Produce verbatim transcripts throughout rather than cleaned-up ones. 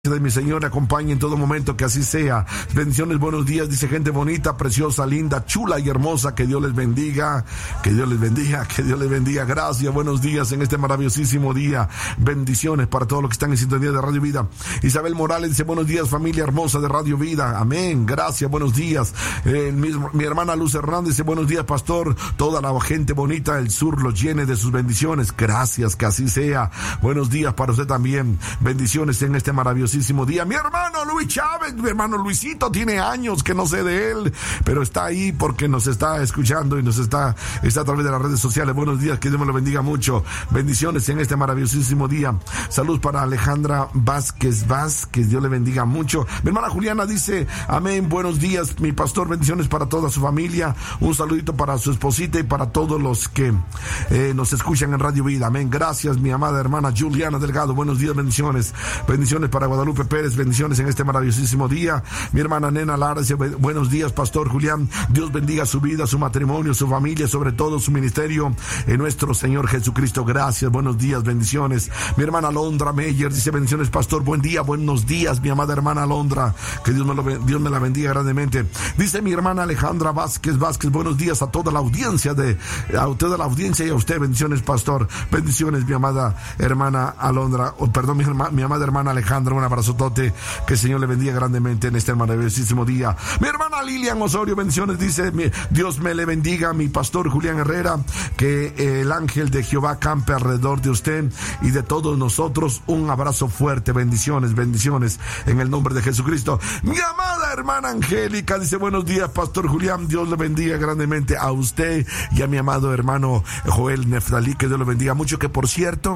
de mi Señor acompañe en todo momento, que así sea. Bendiciones, buenos días, dice gente bonita, preciosa, linda, chula y hermosa, que Dios les bendiga, que Dios les bendiga, que Dios les bendiga. Gracias, buenos días en este maravillosísimo día. Bendiciones para todos los que están en sintonía de Radio Vida. Isabel Morales dice, buenos días, familia hermosa de Radio Vida. Amén, gracias, buenos días. Eh, mi, mi hermana Luz Hernández dice, buenos días, pastor, toda la gente bonita del sur los llene de sus bendiciones. Gracias, que así sea. Buenos días para usted también. Bendiciones en este maravilloso día. Mi hermano Luis Chávez, mi hermano Luisito, tiene años que no sé de él, pero está ahí porque nos está escuchando y nos está, está a través de las redes sociales. Buenos días, que Dios me lo bendiga mucho. Bendiciones en este maravillosísimo día. Salud para Alejandra Vázquez Vázquez, Dios le bendiga mucho. Mi hermana Juliana dice, amén, buenos días, mi pastor, bendiciones para toda su familia. Un saludito para su esposita y para todos los que eh, nos escuchan en Radio Vida. Amén, gracias, mi amada hermana Juliana Delgado. Buenos días, bendiciones. Bendiciones para Guadalupe Guadalupe Pérez, bendiciones en este maravillosísimo día. Mi hermana Nena Lara dice, buenos días, pastor Julián, Dios bendiga su vida, su matrimonio, su familia, sobre todo su ministerio en nuestro Señor Jesucristo. Gracias, buenos días, bendiciones. Mi hermana Alondra Meyer dice, bendiciones, pastor, buen día, buenos días, mi amada hermana Alondra, que Dios me, lo, Dios me la bendiga grandemente. Dice mi hermana Alejandra Vázquez Vázquez, buenos días a toda la audiencia de, a toda la audiencia y a usted, bendiciones, pastor, bendiciones, mi amada hermana Alondra, oh, perdón, mi, mi amada hermana Alejandra, una abrazotote, que el Señor le bendiga grandemente en este maravillosísimo día. Mi hermana Lilian Osorio, bendiciones, dice, mi, Dios me le bendiga, mi pastor Julián Herrera, que eh, el ángel de Jehová campe alrededor de usted y de todos nosotros. Un abrazo fuerte, bendiciones, bendiciones en el nombre de Jesucristo. Mi amada hermana Angélica dice, buenos días, pastor Julián, Dios le bendiga grandemente a usted y a mi amado hermano Joel Neftalí, que Dios le bendiga mucho, que por cierto,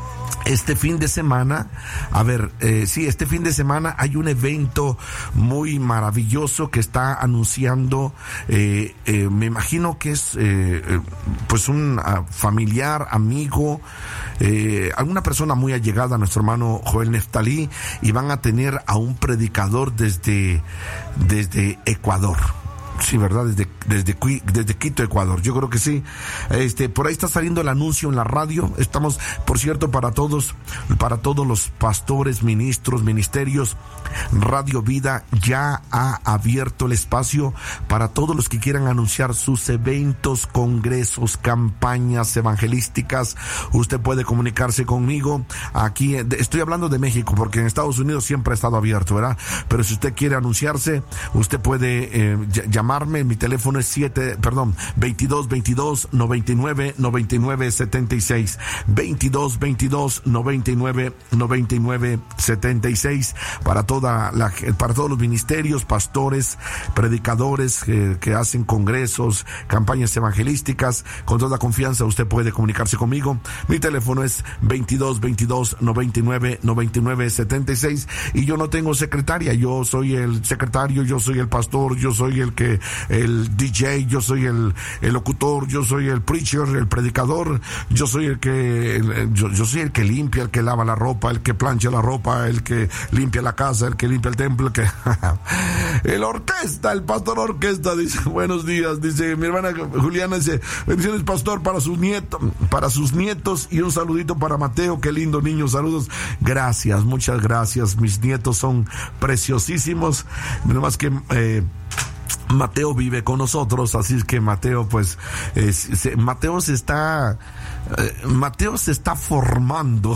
este fin de semana, a ver, eh, sí, este fin de semana hay un evento muy maravilloso que está anunciando, eh, eh, me imagino que es, eh, pues un uh, familiar, amigo, eh, alguna persona muy allegada a nuestro hermano Joel Neftalí, y van a tener a un predicador desde, desde Ecuador. Sí, ¿verdad? Desde, desde, desde Quito, Ecuador. Yo creo que sí. Este, por ahí está saliendo el anuncio en la radio. Estamos, por cierto, para todos, para todos los pastores, ministros, ministerios, Radio Vida ya ha abierto el espacio para todos los que quieran anunciar sus eventos, congresos, campañas evangelísticas. Usted puede comunicarse conmigo. Aquí, estoy hablando de México, porque en Estados Unidos siempre ha estado abierto, ¿verdad? Pero si usted quiere anunciarse, usted puede eh, llamar. Mi teléfono es siete, perdón, veintidós veintidós noventa y nueve noventa y nueve setenta y seis, veintidós veintidós noventa y nueve noventa y nueve setenta y seis, para toda la, para todos los ministerios, pastores, predicadores eh, que hacen congresos, campañas evangelísticas. Con toda confianza usted puede comunicarse conmigo. Mi teléfono es veintidós veintidós noventa y nueve noventa y nueve setenta y seis, y yo no tengo secretaria, yo soy el secretario, yo soy el pastor, yo soy el que el D J, yo soy el, el locutor, yo soy el preacher, el predicador, yo soy el que el, yo, yo soy el que limpia, el que lava la ropa, el que plancha la ropa, el que limpia la casa, el que limpia el templo, el que el orquesta, el pastor orquesta. Dice, buenos días, dice mi hermana Juliana, dice, bendiciones, pastor, para sus nietos, para sus nietos, y un saludito para Mateo, qué lindo niño, saludos. Gracias, muchas gracias, mis nietos son preciosísimos, nada más que eh, Mateo vive con nosotros, así es que Mateo, pues, eh, se, Mateo se está, eh, Mateo se está formando,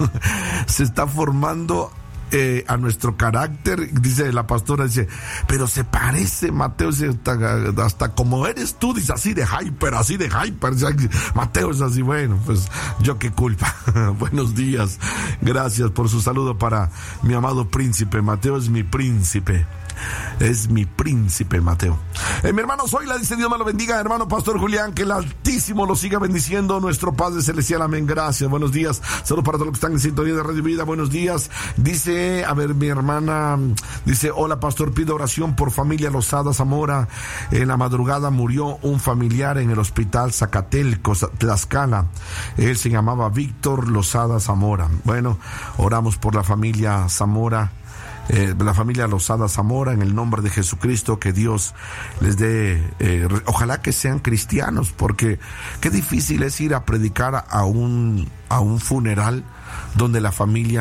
se está formando eh, a nuestro carácter. Dice la pastora, dice, pero se parece, Mateo, dice, hasta, hasta como eres tú, dice, así de hyper, así de hyper. Mateo es así, bueno, pues, yo qué culpa. Buenos días, gracias por su saludo para mi amado príncipe. Mateo es mi príncipe. Es mi príncipe, Mateo. Eh, mi hermano Zoila dice, Dios me lo bendiga, hermano pastor Julián, que el Altísimo lo siga bendiciendo, nuestro Padre Celestial, amén, gracias, buenos días, saludos para todos los que están en sintonía de Radio Vida, buenos días. Dice, a ver, mi hermana, dice, hola pastor, pido oración por familia Lozada Zamora. En la madrugada murió un familiar en el hospital Zacatelco, Tlaxcala. Él se llamaba Víctor Lozada Zamora. Bueno, oramos por la familia Zamora. Eh, la familia Lozada Zamora, en el nombre de Jesucristo, que Dios les dé, eh, ojalá que sean cristianos, porque qué difícil es ir a predicar a un, a un funeral donde la familia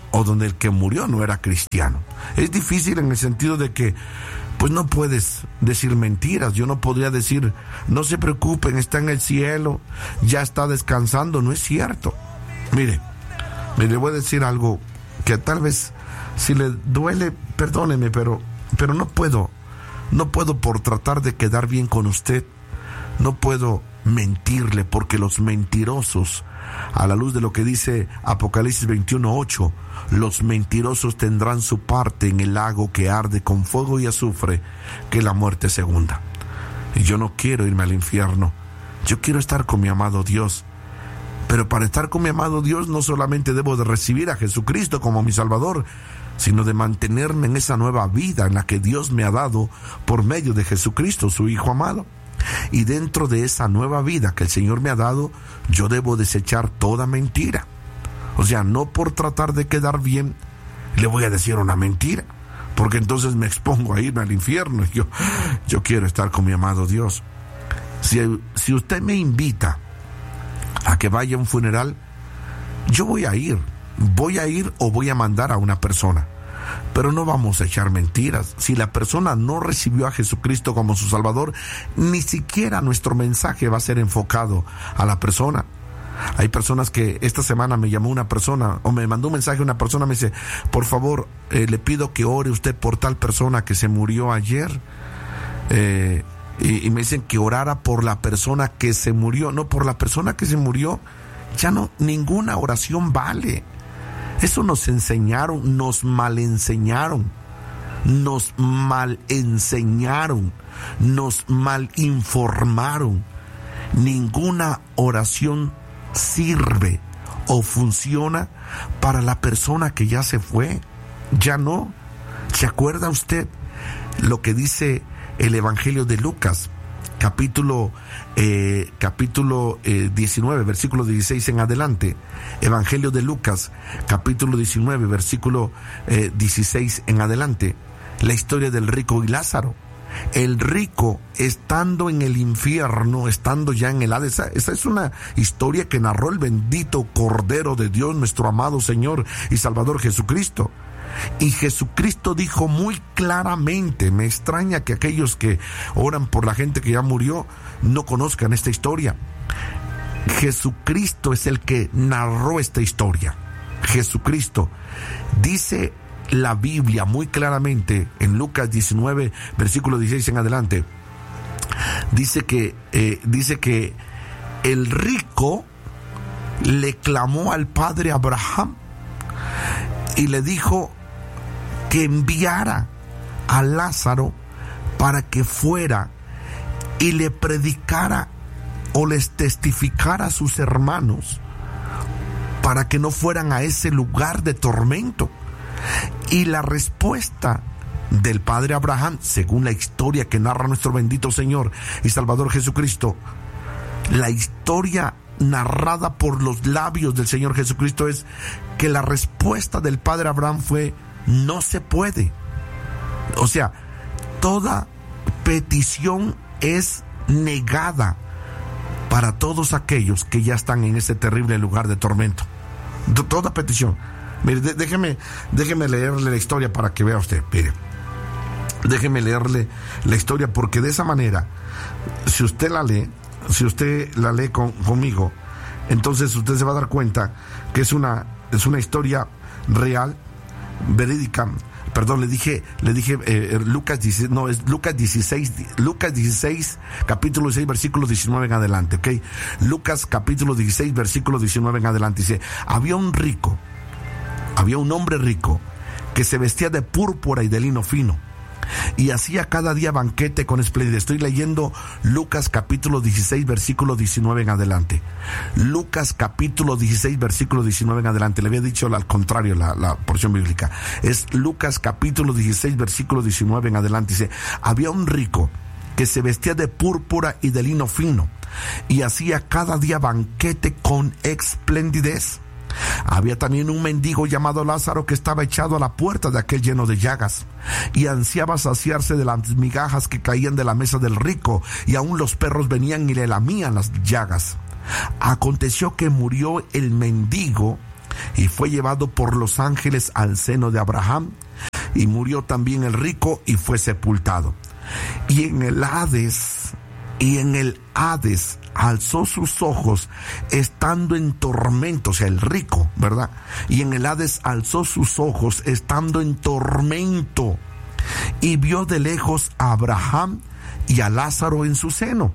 o donde el que murió no era cristiano. Es difícil en el sentido de que pues no puedes decir mentiras. Yo no podría decir, no se preocupen, está en el cielo, ya está descansando. No es cierto. Mire, le voy a decir algo que tal vez si le duele, perdóneme, pero, pero no puedo, no puedo por tratar de quedar bien con usted, no puedo mentirle, porque los mentirosos, a la luz de lo que dice Apocalipsis veintiuno ocho, los mentirosos tendrán su parte en el lago que arde con fuego y azufre, que es la muerte segunda. Y yo no quiero irme al infierno, yo quiero estar con mi amado Dios. Pero para estar con mi amado Dios no solamente debo de recibir a Jesucristo como mi Salvador, sino de mantenerme en esa nueva vida en la que Dios me ha dado por medio de Jesucristo, su Hijo amado. Y dentro de esa nueva vida que el Señor me ha dado, yo debo desechar toda mentira. O sea, no por tratar de quedar bien, le voy a decir una mentira, porque entonces me expongo a irme al infierno. Yo, yo quiero estar con mi amado Dios. Si, si usted me invita a que vaya a un funeral, yo voy a ir, voy a ir o voy a mandar a una persona, pero no vamos a echar mentiras. Si la persona no recibió a Jesucristo como su Salvador, ni siquiera nuestro mensaje va a ser enfocado a la persona. Hay personas que esta semana me llamó una persona o me mandó un mensaje una persona, me dice, por favor, eh, le pido que ore usted por tal persona que se murió ayer. Eh, Y, y me dicen que orara por la persona que se murió. No, por la persona que se murió, ya no, ninguna oración vale. Eso nos enseñaron, nos malenseñaron, nos malenseñaron, nos malinformaron. Ninguna oración sirve o funciona para la persona que ya se fue. Ya no. ¿Se acuerda usted lo que dice el Evangelio de Lucas, capítulo, eh, capítulo eh, diecinueve, versículo dieciséis en adelante? Evangelio de Lucas, capítulo diecinueve, versículo eh, dieciséis en adelante. La historia del rico y Lázaro. El rico, estando en el infierno, estando ya en el Hades. Esa, esa es una historia que narró el bendito Cordero de Dios, nuestro amado Señor y Salvador Jesucristo. Y Jesucristo dijo muy claramente, me extraña que aquellos que oran por la gente que ya murió no conozcan esta historia. Jesucristo es el que narró esta historia. Jesucristo. Dice la Biblia muy claramente en Lucas diecinueve, versículo dieciséis en adelante. Dice que, eh, dice que el rico le clamó al padre Abraham y le dijo que enviara a Lázaro para que fuera y le predicara o les testificara a sus hermanos para que no fueran a ese lugar de tormento. Y la respuesta del padre Abraham, según la historia que narra nuestro bendito Señor y Salvador Jesucristo, la historia narrada por los labios del Señor Jesucristo es que la respuesta del padre Abraham fue: no se puede. O sea, toda petición es negada para todos aquellos que ya están en ese terrible lugar de tormento. Toda petición. Mire, déjeme, déjeme leerle la historia para que vea usted. Mire, déjeme leerle la historia, porque de esa manera, si usted la lee, si usted la lee con, conmigo, entonces usted se va a dar cuenta que es una, es una historia real, verídica. Perdón, le dije, le dije eh, Lucas dieciséis, no, es Lucas dieciséis, Lucas dieciséis, capítulo dieciséis, versículo diecinueve en adelante, ¿ok? Lucas capítulo dieciséis, versículo diecinueve en adelante, dice: había un rico, había un hombre rico que se vestía de púrpura y de lino fino y hacía cada día banquete con esplendidez. Estoy leyendo Lucas capítulo dieciséis, versículo diecinueve en adelante. Lucas capítulo dieciséis, versículo diecinueve en adelante. Le había dicho al contrario la, la porción bíblica. Es Lucas capítulo dieciséis, versículo diecinueve en adelante. Dice: había un rico que se vestía de púrpura y de lino fino y hacía cada día banquete con esplendidez. Había también un mendigo llamado Lázaro que estaba echado a la puerta de aquel lleno de llagas y ansiaba saciarse de las migajas que caían de la mesa del rico, y aún los perros venían y le lamían las llagas. Aconteció que murió el mendigo y fue llevado por los ángeles al seno de Abraham, y murió también el rico y fue sepultado. Y en el Hades, y en el Hades alzó sus ojos estando en tormento, o sea, el rico, ¿verdad? Y en el Hades alzó sus ojos estando en tormento, y vio de lejos a Abraham y a Lázaro en su seno.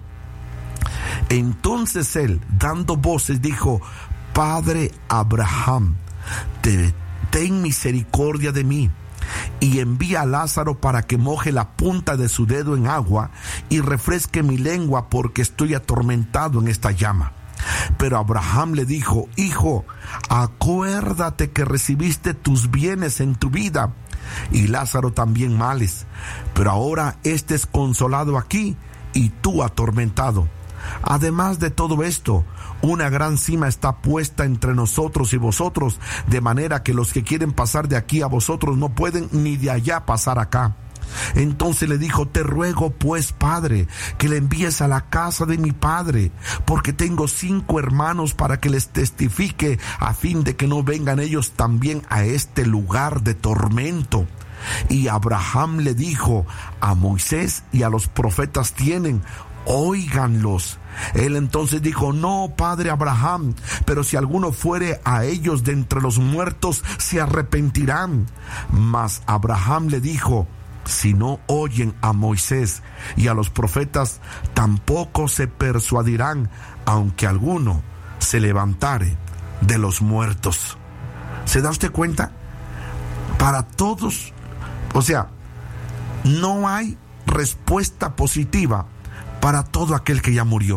Entonces él, dando voces, dijo: Padre Abraham, te, ten misericordia de mí, y envía a Lázaro para que moje la punta de su dedo en agua y refresque mi lengua, porque estoy atormentado en esta llama. Pero Abraham le dijo: Hijo, acuérdate que recibiste tus bienes en tu vida, y Lázaro también males, pero ahora éste es consolado aquí y tú atormentado. Además de todo esto, una gran cima está puesta entre nosotros y vosotros, de manera que los que quieren pasar de aquí a vosotros no pueden ni de allá pasar acá. Entonces le dijo: Te ruego pues, Padre, que le envíes a la casa de mi padre, porque tengo cinco hermanos, para que les testifique, a fin de que no vengan ellos también a este lugar de tormento. Y Abraham le dijo: A Moisés y a los profetas tienen, óiganlos. Él entonces dijo: No, padre Abraham, pero si alguno fuere a ellos de entre los muertos, se arrepentirán. Mas Abraham le dijo: Si no oyen a Moisés y a los profetas, tampoco se persuadirán, aunque alguno se levantare de los muertos. ¿Se da usted cuenta? Para todos, o sea, no hay respuesta positiva para todo aquel que ya murió.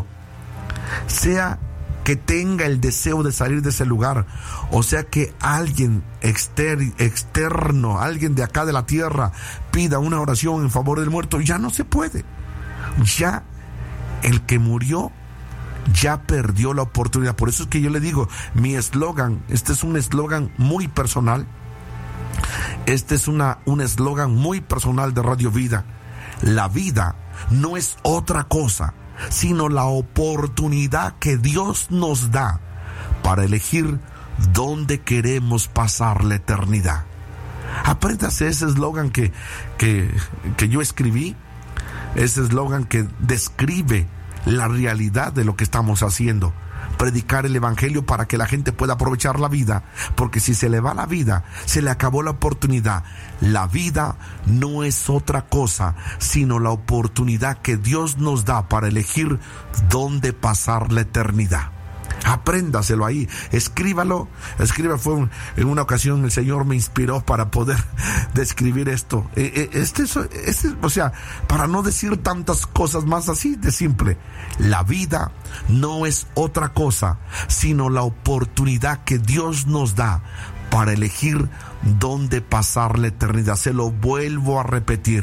Sea que tenga el deseo de salir de ese lugar, o sea que alguien exter- externo, alguien de acá de la tierra, pida una oración en favor del muerto, ya no se puede. Ya el que murió ya perdió la oportunidad. Por eso es que yo le digo, mi eslogan, este es un eslogan muy personal, este es una, un eslogan muy personal de Radio Vida. La vida no es otra cosa sino la oportunidad que Dios nos da para elegir dónde queremos pasar la eternidad. Apréndase ese eslogan que, que, que yo escribí, ese eslogan que describe la realidad de lo que estamos haciendo. Predicar el evangelio para que la gente pueda aprovechar la vida, porque si se le va la vida, se le acabó la oportunidad. La vida no es otra cosa sino la oportunidad que Dios nos da para elegir dónde pasar la eternidad. Apréndaselo ahí, escríbalo, escriba. Fue un, en una ocasión el Señor me inspiró para poder describir esto. Este, este, o sea, para no decir tantas cosas más, así de simple. La vida no es otra cosa sino la oportunidad que Dios nos da para elegir dónde pasar la eternidad. Se lo vuelvo a repetir.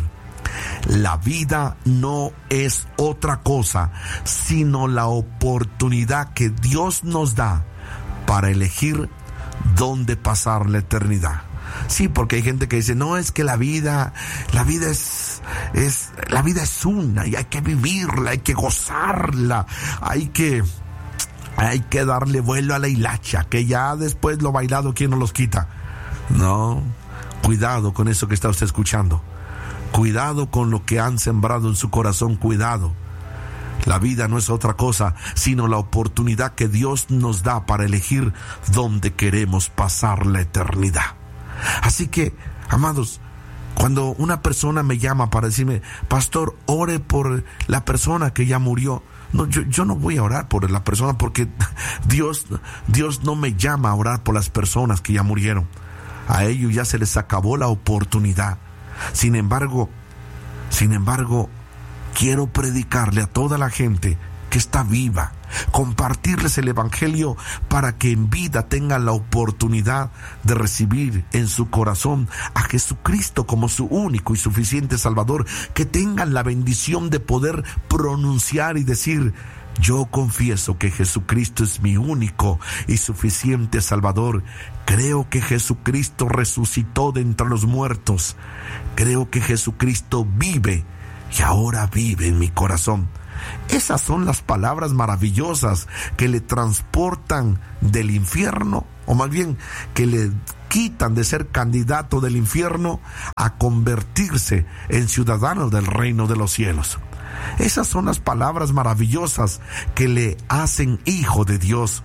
La vida no es otra cosa sino la oportunidad que Dios nos da para elegir dónde pasar la eternidad. Sí, porque hay gente que dice: no, es que la vida, la vida es, es, la vida es una y hay que vivirla, hay que gozarla, hay que, hay que darle vuelo a la hilacha, que ya después lo bailado, ¿quién nos los quita? No, cuidado con eso que está usted escuchando. Cuidado con lo que han sembrado en su corazón, cuidado. La vida no es otra cosa sino la oportunidad que Dios nos da para elegir dónde queremos pasar la eternidad. Así que, amados, cuando una persona me llama para decirme: pastor, ore por la persona que ya murió, no, yo, yo no voy a orar por la persona, porque Dios, Dios no me llama a orar por las personas que ya murieron. A ellos ya se les acabó la oportunidad. Sin embargo, sin embargo, quiero predicarle a toda la gente que está viva, compartirles el evangelio para que en vida tengan la oportunidad de recibir en su corazón a Jesucristo como su único y suficiente Salvador, que tengan la bendición de poder pronunciar y decir: yo confieso que Jesucristo es mi único y suficiente Salvador. Creo que Jesucristo resucitó de entre los muertos. Creo que Jesucristo vive y ahora vive en mi corazón. Esas son las palabras maravillosas que le transportan del infierno o más bien que le quitan de ser candidato del infierno a convertirse en ciudadano del reino de los cielos. Esas son las palabras maravillosas que le hacen hijo de Dios.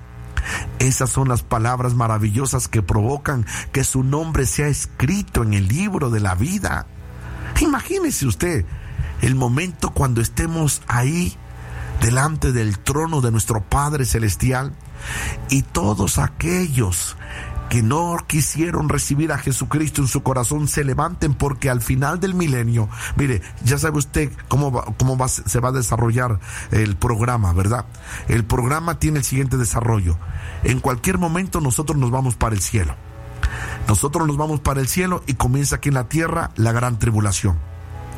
Esas son las palabras maravillosas que provocan que su nombre sea escrito en el libro de la vida. Imagínese usted el momento cuando estemos ahí delante del trono de nuestro Padre Celestial y todos aquellos que no quisieron recibir a Jesucristo en su corazón se levanten, porque al final del milenio, mire, ya sabe usted cómo va, cómo va, se va a desarrollar el programa, ¿verdad? El programa tiene el siguiente desarrollo. En cualquier momento nosotros nos vamos para el cielo. Nosotros nos vamos para el cielo y comienza aquí en la tierra la gran tribulación.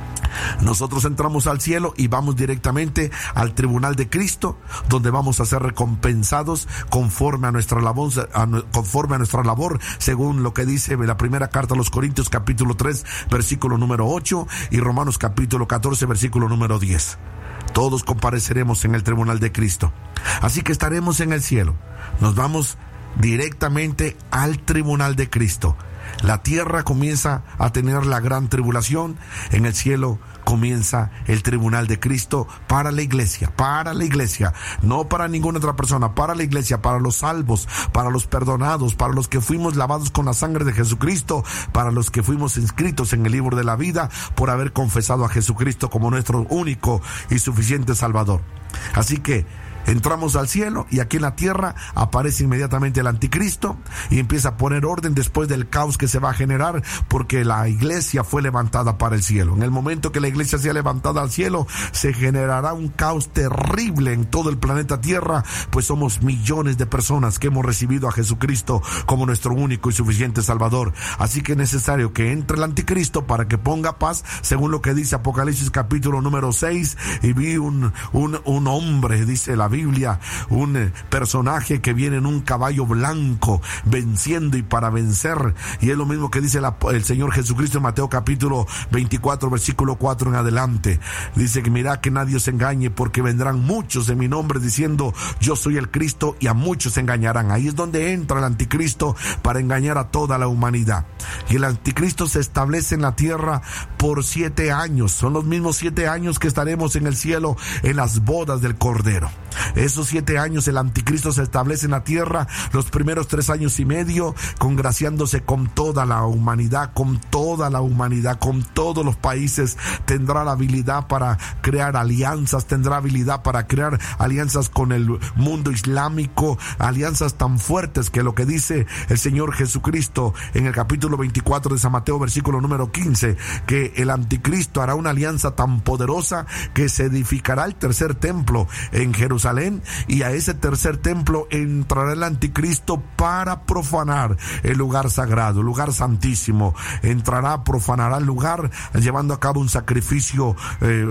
Nosotros entramos al cielo y vamos directamente al tribunal de Cristo, donde vamos a ser recompensados conforme a nuestra labor, a, conforme a nuestra labor, según lo que dice la primera carta a los Corintios, capítulo tres, versículo número ocho, y Romanos capítulo catorce, versículo número diez. Todos compareceremos en el tribunal de Cristo. Así que estaremos en el cielo. Nos vamos directamente al tribunal de Cristo. La tierra comienza a tener la gran tribulación. En el cielo comienza el tribunal de Cristo para la iglesia, para la iglesia, no para ninguna otra persona, para la iglesia, para los salvos, para los perdonados, para los que fuimos lavados con la sangre de Jesucristo, para los que fuimos inscritos en el libro de la vida por haber confesado a Jesucristo como nuestro único y suficiente Salvador. Así que entramos al cielo y aquí en la tierra aparece inmediatamente el anticristo y empieza a poner orden después del caos que se va a generar, porque la iglesia fue levantada para el cielo. En el momento que la iglesia sea levantada al cielo, se generará un caos terrible en todo el planeta Tierra, pues somos millones de personas que hemos recibido a Jesucristo como nuestro único y suficiente Salvador. Así que es necesario que entre el anticristo para que ponga paz, según lo que dice Apocalipsis capítulo número seis. Y vi un, un, un hombre, dice la Biblia, un personaje que viene en un caballo blanco, venciendo y para vencer. Y es lo mismo que dice la, el Señor Jesucristo en Mateo capítulo veinticuatro, versículo cuatro en adelante. Dice que mira que nadie os engañe, porque vendrán muchos en mi nombre diciendo yo soy el Cristo, y a muchos engañarán. Ahí es donde entra el anticristo para engañar a toda la humanidad. Y el anticristo se establece en la tierra por siete años. Son los mismos siete años que estaremos en el cielo en las bodas del Cordero. Esos siete años el anticristo se establece en la tierra, los primeros tres años y medio, congraciándose con toda la humanidad, con toda la humanidad, con todos los países. Tendrá la habilidad para crear alianzas, tendrá habilidad para crear alianzas con el mundo islámico, alianzas tan fuertes que lo que dice el Señor Jesucristo en el capítulo veinticuatro de San Mateo, versículo número quince, que el anticristo hará una alianza tan poderosa que se edificará el tercer templo en Jerusalén, y a ese tercer templo entrará el anticristo para profanar el lugar sagrado, el lugar santísimo. Entrará, profanará el lugar, llevando a cabo un sacrificio eh,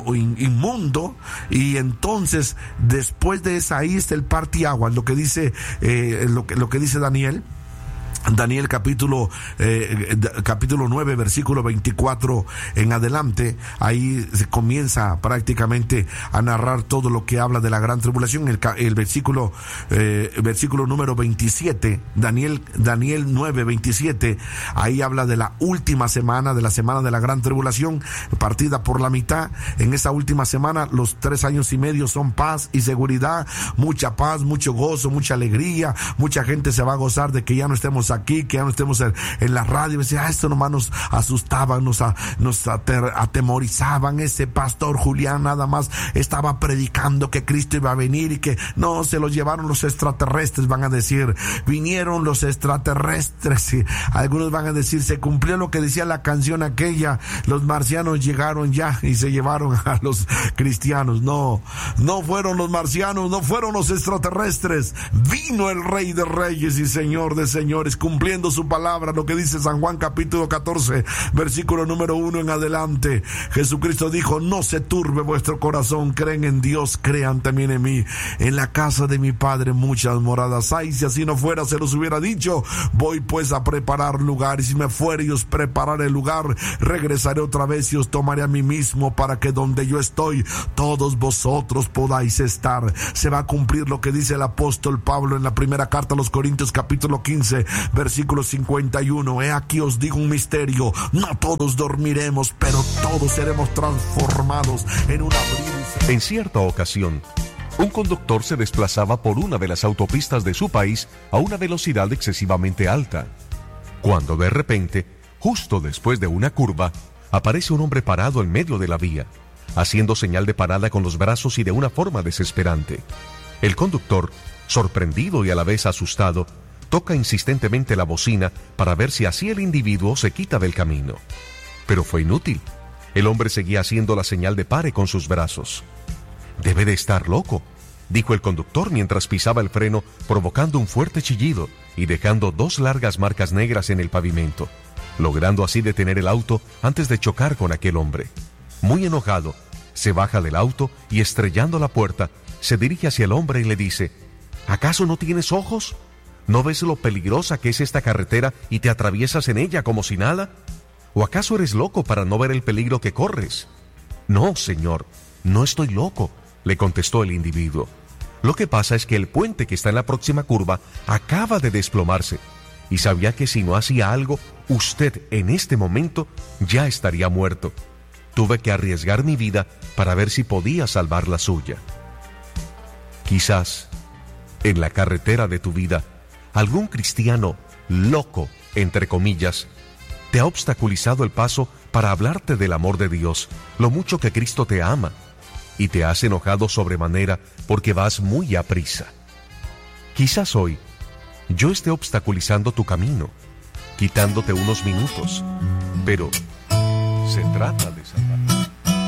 inmundo, y entonces después de esa, ahí está el parteaguas, lo que dice eh, lo que, lo que dice Daniel. Daniel capítulo eh, capítulo nueve, versículo veinticuatro en adelante. Ahí se comienza prácticamente a narrar todo lo que habla de la gran tribulación. El, el versículo eh, versículo número veintisiete, Daniel Daniel nueve, veintisiete, ahí habla de la última semana, de la semana de la gran tribulación, partida por la mitad. En esa última semana, los tres años y medio son paz y seguridad, mucha paz, mucho gozo, mucha alegría. Mucha gente se va a gozar de que ya no estemos aquí, que ya no estemos en, en la radio. Decía, ah, esto nomás nos asustaban, nos, a, nos ater, atemorizaban. Ese pastor Julián nada más estaba predicando que Cristo iba a venir y que no, se los llevaron los extraterrestres, van a decir, vinieron los extraterrestres. Y algunos van a decir, se cumplió lo que decía la canción aquella, los marcianos llegaron ya y se llevaron a los cristianos. No, no fueron los marcianos, no fueron los extraterrestres, vino el Rey de Reyes y Señor de Señores, cumpliendo su palabra, lo que dice San Juan capítulo catorce, versículo número uno en adelante. Jesucristo dijo: no se turbe vuestro corazón, creen en Dios, crean también en mí. En la casa de mi Padre muchas moradas hay, si así no fuera se los hubiera dicho. Voy pues a preparar lugar, y si me fuere y os prepararé el lugar, regresaré otra vez y os tomaré a mí mismo, para que donde yo estoy, todos vosotros podáis estar. Se va a cumplir lo que dice el apóstol Pablo en la primera carta a los Corintios capítulo quince, versículo cincuenta y uno. He aquí os digo un misterio: no todos dormiremos, pero todos seremos transformados en un abrir. En cierta ocasión, un conductor se desplazaba por una de las autopistas de su país a una velocidad excesivamente alta, cuando de repente, justo después de una curva, aparece un hombre parado en medio de la vía, haciendo señal de parada con los brazos y de una forma desesperante. El conductor, sorprendido y a la vez asustado, toca insistentemente la bocina para ver si así el individuo se quita del camino. Pero fue inútil. El hombre seguía haciendo la señal de pare con sus brazos. «Debe de estar loco», dijo el conductor mientras pisaba el freno, provocando un fuerte chillido y dejando dos largas marcas negras en el pavimento, logrando así detener el auto antes de chocar con aquel hombre. Muy enojado, se baja del auto y, estrellando la puerta, se dirige hacia el hombre y le dice: «¿Acaso no tienes ojos? ¿No ves lo peligrosa que es esta carretera y te atraviesas en ella como si nada? ¿O acaso eres loco para no ver el peligro que corres?» «No, señor, no estoy loco», le contestó el individuo. «Lo que pasa es que el puente que está en la próxima curva acaba de desplomarse, y sabía que si no hacía algo, usted en este momento ya estaría muerto. Tuve que arriesgar mi vida para ver si podía salvar la suya». Quizás, en la carretera de tu vida, algún cristiano loco, entre comillas, te ha obstaculizado el paso para hablarte del amor de Dios, lo mucho que Cristo te ama, y te has enojado sobremanera porque vas muy aprisa. Quizás hoy yo esté obstaculizando tu camino, quitándote unos minutos, pero se trata de saber.